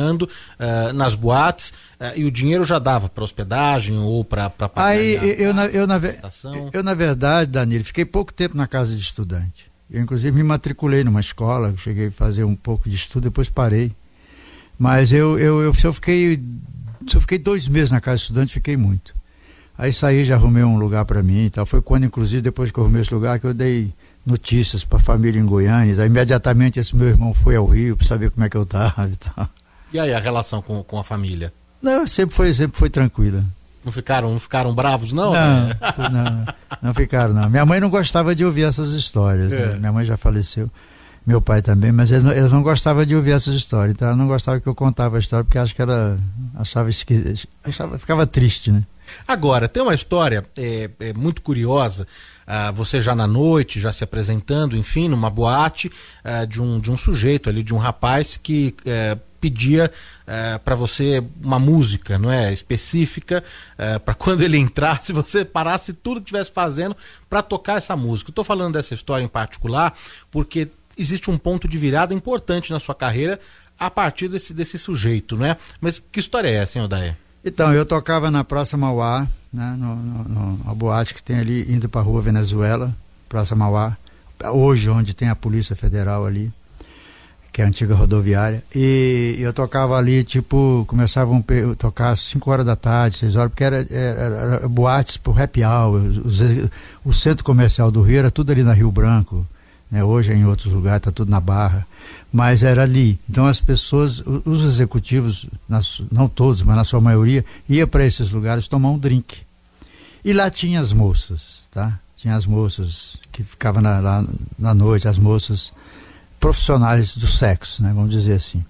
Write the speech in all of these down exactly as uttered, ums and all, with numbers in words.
tocando uh, nas boates, uh, e o dinheiro já dava para hospedagem ou para pagar. Aí a, eu, na, eu, na, a eu, na verdade, Danilo, fiquei pouco tempo na casa de estudante. Eu, inclusive, me matriculei numa escola, cheguei a fazer um pouco de estudo, depois parei. Mas eu, eu, eu, se eu fiquei, se eu fiquei dois meses na casa de estudante, fiquei muito. Aí saí, já arrumei um lugar para mim e tal. Foi quando, inclusive, depois que eu arrumei esse lugar, que eu dei notícias para a família em Goiânia. Aí, imediatamente, esse meu irmão foi ao Rio para saber como é que eu estava e tal. E aí, a relação com, com a família? Não, sempre foi, sempre foi tranquila. Não ficaram, não ficaram bravos, não? Não, né? não, não ficaram, não. Minha mãe não gostava de ouvir essas histórias, é. né? Minha mãe já faleceu, meu pai também, mas eles não, eles não gostavam de ouvir essas histórias. Então ela não gostava que eu contava a história, porque acho que ela achava, esqui... achava ficava triste, né? Agora, tem uma história é, é muito curiosa, ah, você já na noite, já se apresentando, enfim, numa boate, ah, de, um, de um sujeito ali, de um rapaz que é, pedia ah, para você uma música, não é, específica, ah, para quando ele entrasse, você parasse tudo que estivesse fazendo para tocar essa música. Estou falando dessa história em particular porque existe um ponto de virada importante na sua carreira a partir desse, desse sujeito, não é? Mas que história é essa, hein, Odair? Então, eu tocava na Praça Mauá, né, no, no, no, uma boate que tem ali, indo para a Rua Venezuela, Praça Mauá, hoje onde tem a Polícia Federal ali, que é a antiga rodoviária, e eu tocava ali, tipo, começavam a tocar às cinco horas da tarde, seis horas, porque era, era, era boates por happy hour, os, o centro comercial do Rio era tudo ali na Rio Branco, né, hoje é em outros lugares, está tudo na Barra, mas era ali. Então as pessoas, os executivos, nas, não todos, mas na sua maioria, ia para esses lugares tomar um drink. E lá tinha as moças, tá? Tinha as moças que ficavam na, lá na noite, as moças profissionais do sexo, né? Vamos dizer assim.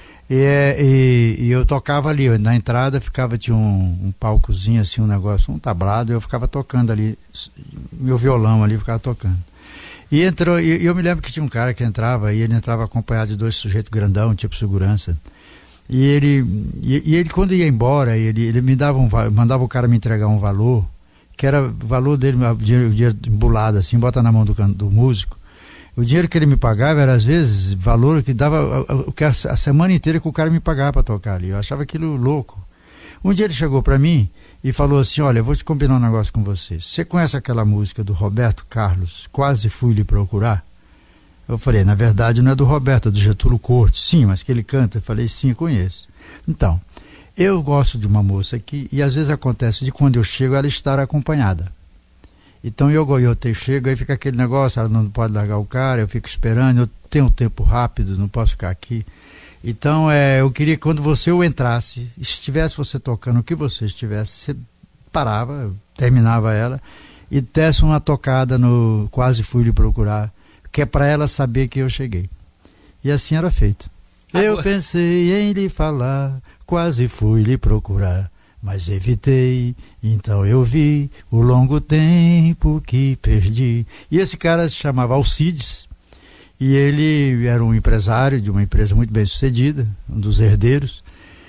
E, e, e eu tocava ali, na entrada ficava, tinha um, um palcozinho assim, um negócio, um tablado, e eu ficava tocando ali, meu violão ali, ficava tocando. E entrou, e eu me lembro que tinha um cara que entrava, e ele entrava acompanhado de dois sujeitos grandão, tipo segurança. E ele, e, e ele quando ia embora, ele, ele me dava um, mandava o cara me entregar um valor, que era o valor dele, o dinheiro, o dinheiro embolado assim, bota na mão do, do músico. O dinheiro que ele me pagava era, às vezes, valor que dava o que a, a semana inteira que o cara me pagava para tocar ali. Eu achava aquilo louco. Um dia ele chegou para mim e falou assim: olha, eu vou te combinar um negócio com você. Você conhece aquela música do Roberto Carlos, Quase Fui Lhe Procurar? Eu falei, na verdade não é do Roberto, é do Getúlio Cortes. Sim, mas que ele canta. Eu falei, sim, conheço. Então, eu gosto de uma moça aqui, e às vezes acontece de quando eu chego ela estar acompanhada. Então eu, eu, eu chego, aí fica aquele negócio, ela não pode largar o cara, eu fico esperando, eu tenho um tempo rápido, não posso ficar aqui. Então é, eu queria que quando você eu entrasse, estivesse você tocando o que você estivesse, você parava, terminava ela e desse uma tocada no Quase Fui Lhe Procurar, que é para ela saber que eu cheguei. E assim era feito. Agora... Eu pensei em lhe falar, quase fui lhe procurar, mas evitei, então eu vi o longo tempo que perdi. E esse cara se chamava Alcides, e ele era um empresário de uma empresa muito bem sucedida, um dos herdeiros.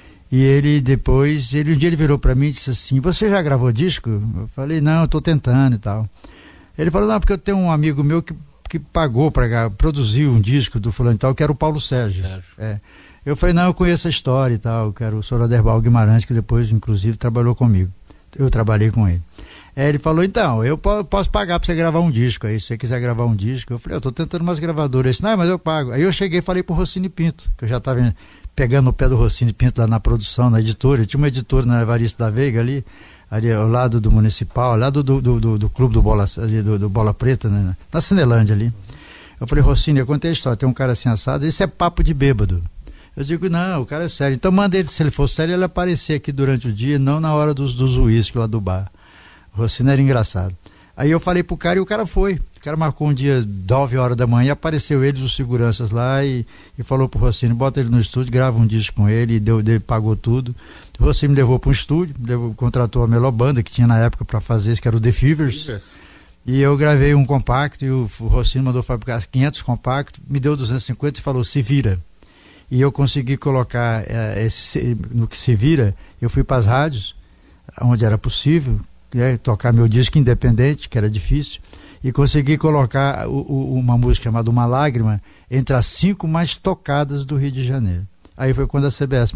E ele depois, ele, um dia ele virou para mim e disse assim: você já gravou disco? Eu falei, não, eu estou tentando e tal. Ele falou, não, porque eu tenho um amigo meu que, que pagou para produzir um disco do fulano e tal, que era o Paulo Sérgio. Sérgio. É. Eu falei, não, eu conheço a história e tal, que era o senhor Aderbal Guimarães, que depois, inclusive, trabalhou comigo. Eu trabalhei com ele. Aí ele falou, então, eu posso pagar para você gravar um disco aí, se você quiser gravar um disco. Eu falei, eu estou tentando umas gravadoras. Ele disse, não, mas eu pago. Aí eu cheguei e falei pro Rossini Pinto, que eu já estava pegando o pé do Rossini Pinto lá na produção, na editora. Tinha uma editora na Evaristo da Veiga ali, ali ao lado do Municipal, ao lado do, do, do, do clube do Bola, ali, do, do Bola Preta, né, na Cinelândia ali. Eu falei, Rossini, eu contei a história, tem um cara assim assado, isso é papo de bêbado. Eu digo, não, o cara é sério. Então manda ele, se ele for sério, ele aparecer aqui durante o dia, não na hora dos, dos uísques lá do bar. O Rossini era engraçado. Aí eu falei pro cara e o cara foi. O cara marcou um dia, nove horas da manhã, apareceu eles, os seguranças lá, e, e falou pro Rossini, bota ele no estúdio, grava um disco com ele, e deu, ele pagou tudo. O Rossini me levou para um estúdio, levou, contratou a melhor banda que tinha na época para fazer isso, que era o The Fevers. Fevers. E eu gravei um compacto, e o, o Rossini mandou fabricar quinhentos compactos, me deu duzentos e cinquenta e falou, se vira. E eu consegui colocar é, esse, no que se vira, eu fui para as rádios, onde era possível, né, tocar meu disco independente, que era difícil, e consegui colocar o, o, uma música chamada Uma Lágrima entre as cinco mais tocadas do Rio de Janeiro. Aí foi quando a C B S